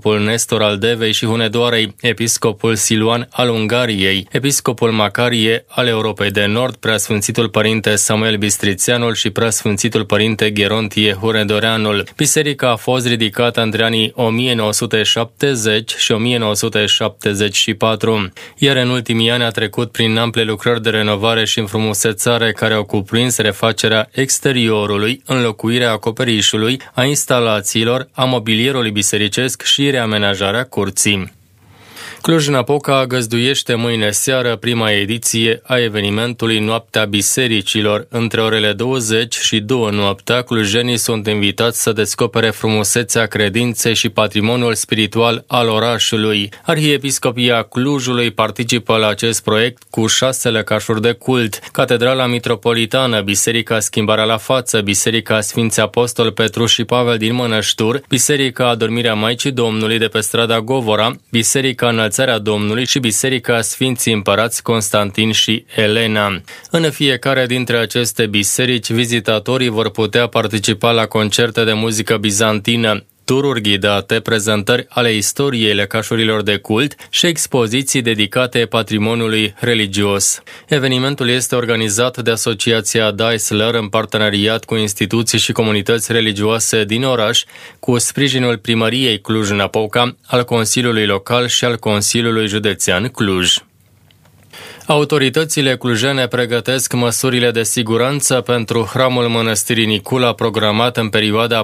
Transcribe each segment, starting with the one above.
episcopul Nestor al Devei și Hunedoarei, episcopul Siluan al Ungariei, episcopul Macarie al Europei de Nord, preasfințitul părinte Samuel Bistrițeanul și preasfințitul părinte Gerontie Hunedoreanul. Biserica a fost ridicată între anii 1970 și 1974, iar în ultimii ani a trecut prin ample lucrări de renovare și înfrumusețare care au cuprins refacerea exteriorului, înlocuirea acoperișului, a instalațiilor, a mobilierului bisericesc și reamenajarea curții. Cluj-Napoca găzduiește mâine seară prima ediție a evenimentului Noaptea Bisericilor. Între orele 20 și 2 noaptea, clujenii sunt invitați să descopere frumusețea credinței și patrimoniul spiritual al orașului. Arhiepiscopia Clujului participă la acest proiect cu 6 lăcașuri de cult: Catedrala Mitropolitană, Biserica Schimbarea la Față, Biserica Sfinții Apostol Petru și Pavel din Mănăștur, Biserica Adormirea Maicii Domnului de pe strada Govora, Biserica Înălțarea Domnului și Biserica Sfinții Împărați Constantin și Elena. În fiecare dintre aceste biserici, vizitatorii vor putea participa la concerte de muzică bizantină, tururi ghidate, prezentări ale istoriei lăcașurilor de cult și expoziții dedicate patrimoniului religios. Evenimentul este organizat de Asociația Daisler în parteneriat cu instituții și comunități religioase din oraș, cu sprijinul Primăriei Cluj-Napoca, al Consiliului Local și al Consiliului Județean Cluj. Autoritățile clujene pregătesc măsurile de siguranță pentru hramul Mănăstirii Nicula programat în perioada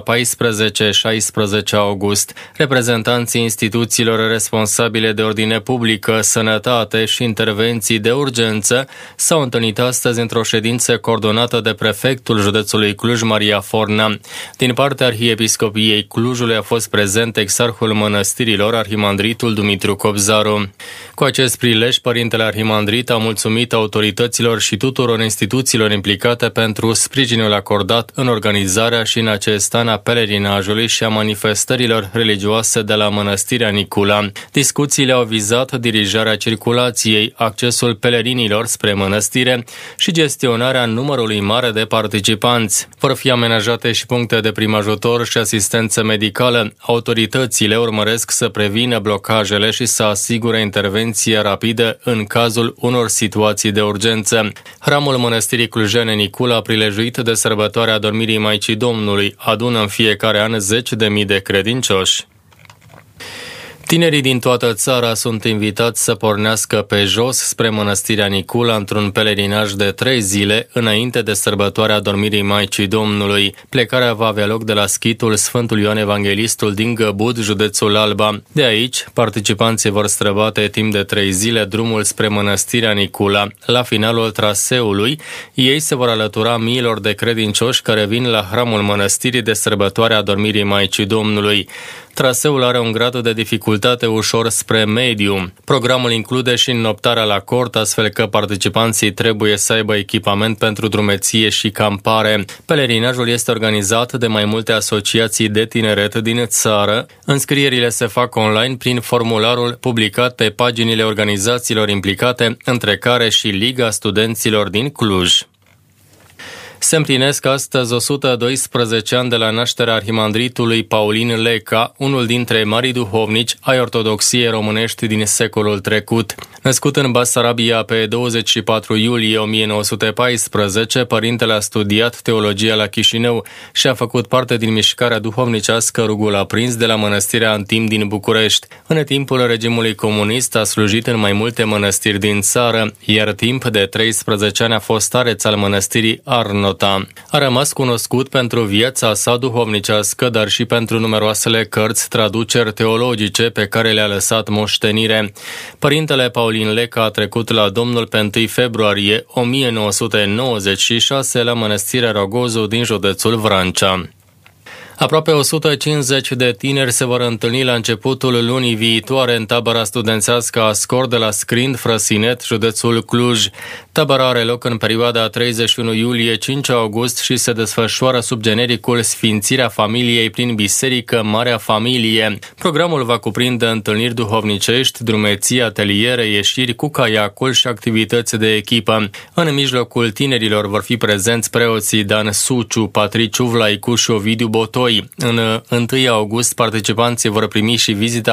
14-16 august. Reprezentanții instituțiilor responsabile de ordine publică, sănătate și intervenții de urgență s-au întâlnit astăzi într-o ședință coordonată de prefectul județului Cluj, Maria Forna. Din partea Arhiepiscopiei Clujului a fost prezent exarhul mănăstirilor, arhimandritul Dumitru Cobzaru. Cu acest prilej, părintele arhimandrit a mulțumit autorităților și tuturor instituțiilor implicate pentru sprijinul acordat în organizarea și în acest an a pelerinajului și a manifestărilor religioase de la Mănăstirea Nicula. Discuțiile au vizat dirijarea circulației, accesul pelerinilor spre mănăstire și gestionarea numărului mare de participanți. Vor fi amenajate și puncte de prim ajutor și asistență medicală. Autoritățile urmăresc să prevină blocajele și să asigure intervenție rapidă în cazul unor situații de urgență. Hramul Mănăstirii Clujene Nicula, prilejuit de sărbătoarea Adormirii Maicii Domnului, adună în fiecare an 10.000 de credincioși. Tinerii din toată țara sunt invitați să pornească pe jos spre Mănăstirea Nicula într-un pelerinaj de 3 zile înainte de sărbătoarea Adormirii Maicii Domnului. Plecarea va avea loc de la schitul Sfântul Ioan Evanghelistul din Găbud, județul Alba. De aici, participanții vor străbate timp de 3 zile drumul spre Mănăstirea Nicula. La finalul traseului, ei se vor alătura miilor de credincioși care vin la hramul mănăstirii de sărbătoarea Adormirii Maicii Domnului. Traseul are un grad de dificultate ușor spre mediu. Programul include și înnoptarea la cort, astfel că participanții trebuie să aibă echipament pentru drumeție și campare. Pelerinajul este organizat de mai multe asociații de tineret din țară. Înscrierile se fac online prin formularul publicat pe paginile organizațiilor implicate, între care și Liga Studenților din Cluj. Se împlinesc astăzi 112 ani de la nașterea arhimandritului Paulin Leca, unul dintre marii duhovnici ai ortodoxiei românești din secolul trecut. Născut în Basarabia pe 24 iulie 1914, părintele a studiat teologia la Chișinău și a făcut parte din mișcarea duhovnicească Rugul Aprins de la Mănăstirea Antim din București. În timpul regimului comunist a slujit în mai multe mănăstiri din țară, iar timp de 13 ani a fost stareț al mănăstirii Arnota. A rămas cunoscut pentru viața sa duhovnicească, dar și pentru numeroasele cărți, traduceri teologice pe care le-a lăsat moștenire. Părintele Paulin Leca a trecut la Domnul pe 1 februarie 1996 la Mănăstirea Rogozu din județul Vrancea. Aproape 150 de tineri se vor întâlni la începutul lunii viitoare în tabăra studențească Ascor de la Scrind, Frăsinet, județul Cluj. Tabăra are loc în perioada 31 iulie-5 august și se desfășoară sub genericul Sfințirea Familiei prin Biserică Marea Familie. Programul va cuprinde întâlniri duhovnicești, drumeții, ateliere, ieșiri cu caiacul și activități de echipă. În mijlocul tinerilor vor fi prezenți preoții Dan Suciu, Patriciu Vlaicu și Ovidiu Botoi. În 1 august participanții vor primi și vizita